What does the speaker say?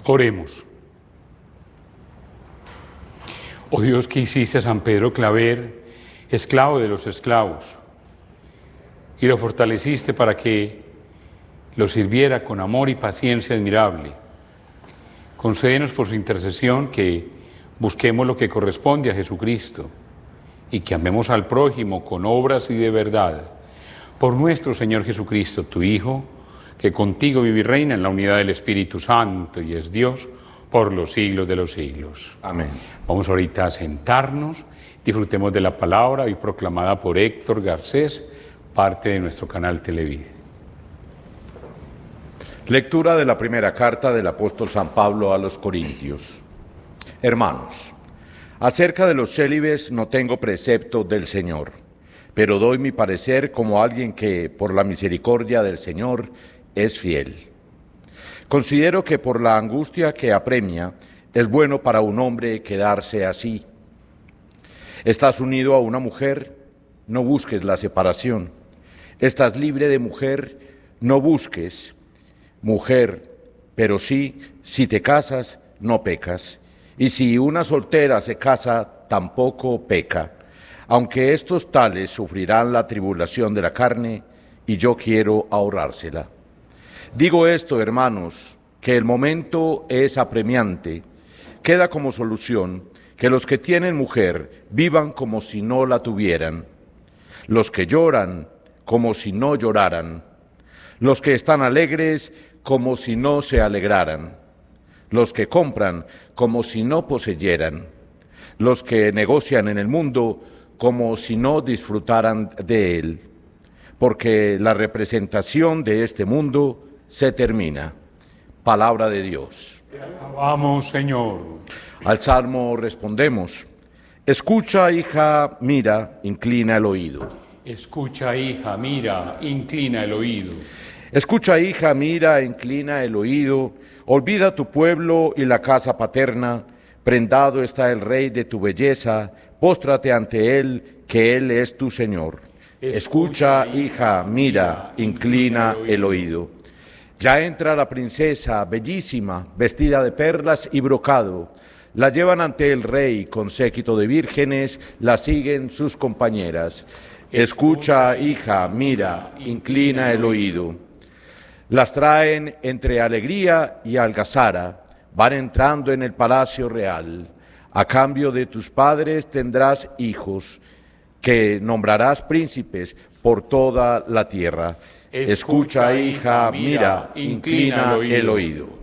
Oremos. Oh Dios, que hiciste a San Pedro Claver, esclavo de los esclavos, y lo fortaleciste para que lo sirviera con amor y paciencia admirable. Concédenos por su intercesión que busquemos lo que corresponde a Jesucristo y que amemos al prójimo con obras y de verdad. Por nuestro Señor Jesucristo, tu Hijo, que contigo vive y reina en la unidad del Espíritu Santo y es Dios por los siglos de los siglos. Amén. Vamos ahorita a sentarnos, disfrutemos de la palabra hoy proclamada por Héctor Garcés, parte de nuestro canal Televid. Lectura de la primera carta del apóstol San Pablo a los Corintios. Hermanos, acerca de los célibes no tengo precepto del Señor, pero doy mi parecer como alguien que, por la misericordia del Señor, es fiel. Considero que por la angustia que apremia, es bueno para un hombre quedarse así. Estás unido a una mujer, no busques la separación. Estás libre de mujer, no busques mujer, pero sí, si te casas, no pecas. Y si una soltera se casa, tampoco peca. Aunque estos tales sufrirán la tribulación de la carne, y yo quiero ahorrársela. Digo esto, hermanos, que el momento es apremiante. Queda como solución que los que tienen mujer vivan como si no la tuvieran, los que lloran como si no lloraran, los que están alegres como si no se alegraran, los que compran como si no poseyeran, los que negocian en el mundo como si no disfrutaran de él, porque la representación de este mundo se termina. Palabra de Dios. Te alabamos, Señor. Al salmo respondemos: escucha, hija, mira, inclina el oído. Escucha, hija, mira, inclina el oído. Escucha, hija, mira, inclina el oído. Olvida tu pueblo y la casa paterna. Prendado está el Rey de tu belleza. Póstrate ante él, que él es tu Señor. Escucha, hija, mira, inclina el oído. Ya entra la princesa, bellísima, vestida de perlas y brocado. La llevan ante el rey con séquito de vírgenes, la siguen sus compañeras. Escucha, hija, mira, inclina el oído. Las traen entre alegría y algazara, van entrando en el palacio real. A cambio de tus padres tendrás hijos, que nombrarás príncipes por toda la tierra. Escucha, hija, mira, inclina el oído.